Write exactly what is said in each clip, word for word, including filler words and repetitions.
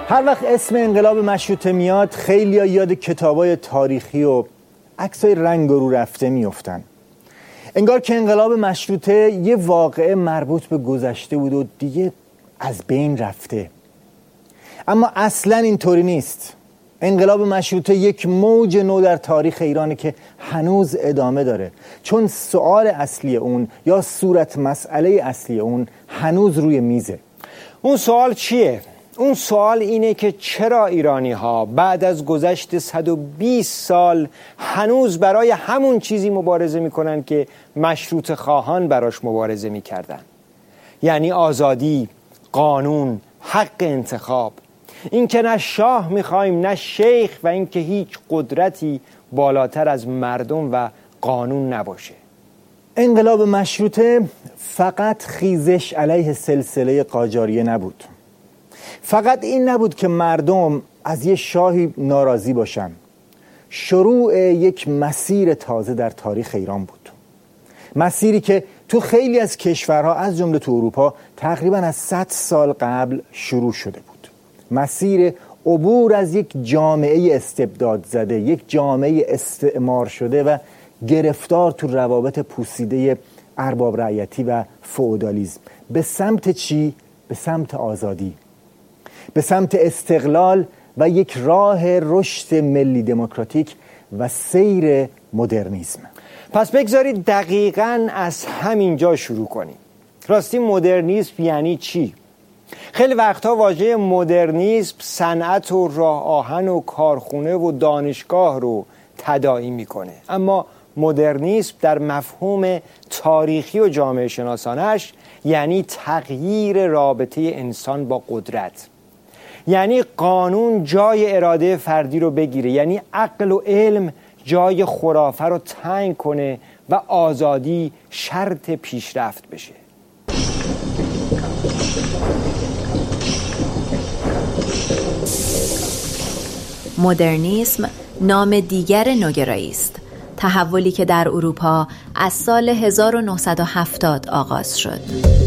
هر وقت اسم انقلاب مشروطه میاد خیلی ها یاد کتابای تاریخی و عکسای رنگ رو رفته میافتن. انگار که انقلاب مشروطه یه واقعه مربوط به گذشته بود و دیگه از بین رفته. اما اصلا اینطوری نیست. انقلاب مشروطه یک موج نو در تاریخ ایرانه که هنوز ادامه داره، چون سوال اصلی اون یا صورت مسئله اصلی اون هنوز روی میزه. اون سوال چیه؟ اون سوال اینه که چرا ایرانی ها بعد از گذشت صد و بیست سال هنوز برای همون چیزی مبارزه میکنن که مشروطه خواهان براش مبارزه میکردن، یعنی آزادی، قانون، حق انتخاب. این که نه شاه میخوایم نه شیخ و این که هیچ قدرتی بالاتر از مردم و قانون نباشه. انقلاب مشروطه فقط خیزش علیه سلسله قاجاریه نبود. فقط این نبود که مردم از یه شاهی ناراضی باشن. شروع یک مسیر تازه در تاریخ ایران بود. مسیری که تو خیلی از کشورها از جمله تو اروپا تقریبا از صد سال قبل شروع شده بود. مسیر عبور از یک جامعه استبداد زده، یک جامعه استعمار شده و گرفتار تو روابط پوسیده ارباب رعیتی و فئودالیسم به سمت چی؟ به سمت آزادی، به سمت استقلال و یک راه رشد ملی دموکراتیک و سیر مدرنیسم. پس بگذارید دقیقاً از همین جا شروع کنیم. راستی مدرنیسم یعنی چی؟ خیلی وقتها واژه مدرنیسم صنعت و راه آهن و کارخونه و دانشگاه رو تداعی میکنه، اما مدرنیسم در مفهوم تاریخی و جامعه شناسانش یعنی تغییر رابطه انسان با قدرت. یعنی قانون جای اراده فردی رو بگیره، یعنی عقل و علم جای خرافه رو تنگ کنه و آزادی شرط پیشرفت بشه. مدرنیسم نام دیگر نوگرایی است، تحولی که در اروپا از سال هزار و نهصد و هفتاد آغاز شد.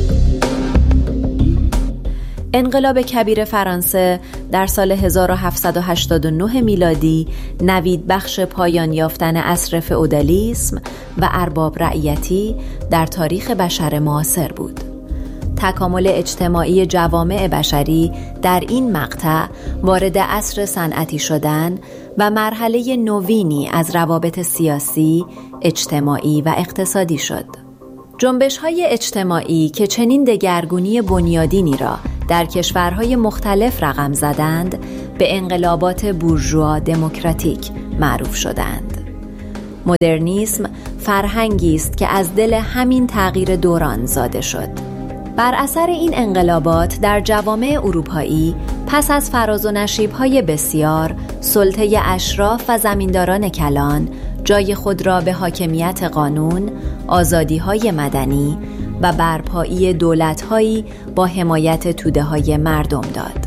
انقلاب کبیر فرانسه در سال هزار و هفتصد و هشتاد و نه میلادی نوید بخش پایان یافتن عصر فئودالیسم و ارباب رعیتی در تاریخ بشر معاصر بود. تکامل اجتماعی جوامع بشری در این مقطع وارد عصر صنعتی شدن و مرحله نوینی از روابط سیاسی، اجتماعی و اقتصادی شد. جنبش‌های اجتماعی که چنین دگرگونی بنیادینی را در کشورهای مختلف رقم زدند به انقلابات بورژوا دموکراتیک معروف شدند. مدرنیسم فرهنگی است که از دل همین تغییر دوران زاده شد. بر اثر این انقلابات در جوامع اروپایی پس از فراز و نشیب‌های بسیار، سلطه اشراف و زمینداران کلان جای خود را به حاکمیت قانون، آزادی‌های مدنی و برپایی دولت‌هایی با حمایت توده‌های مردم داد.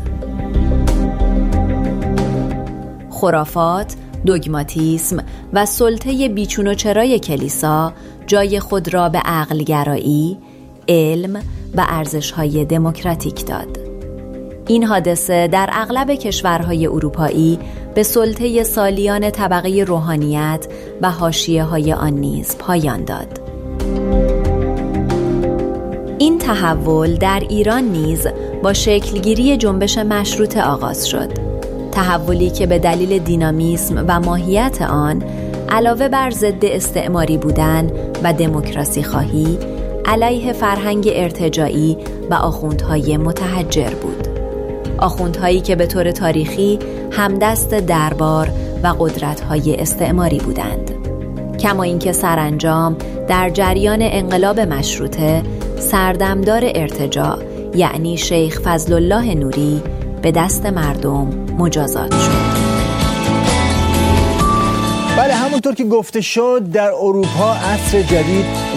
خرافات، دوگماتیسم و سلطه بیچون و چرای کلیسا جای خود را به عقلگرایی، علم و ارزش‌های دموکراتیک داد. این حادثه در اغلب کشورهای اروپایی به سلطه سالیان طبقه روحانیت و حاشیه‌های آن نیز پایان داد. این تحول در ایران نیز با شکلگیری جنبش مشروطه آغاز شد. تحولی که به دلیل دینامیسم و ماهیت آن علاوه بر ضد استعماری بودن و دموکراسی خواهی علیه فرهنگ ارتجاعی و آخوندهای متحجر بود. آخوندهایی که به طور تاریخی همدست دربار و قدرت‌های استعماری بودند. کما اینکه سرانجام در جریان انقلاب مشروطه سردمدار ارتجاع یعنی شیخ فضل الله نوری به دست مردم مجازات شد. بله، همونطور که گفته شد در اروپا عصر جدید